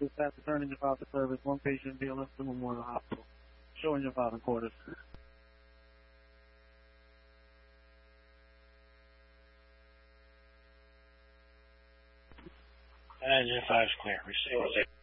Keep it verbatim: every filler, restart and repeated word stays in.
dispatch returning your father service. One patient being left in Memorial Hospital. Showing your father quarters. Engine five is clear. Receive.